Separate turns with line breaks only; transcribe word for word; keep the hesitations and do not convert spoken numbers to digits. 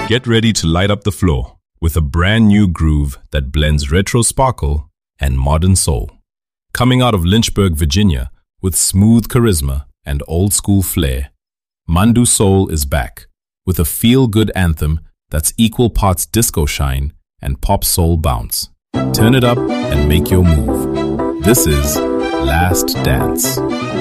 Get ready to light up the floor with a brand new groove that blends retro sparkle and modern soul. Coming out of Lynchburg, Virginia, with smooth charisma and old school flair, Mandu Soul is back with a feel-good anthem that's equal parts disco shine and pop soul bounce. Turn it up and make your move. This is Last Dance.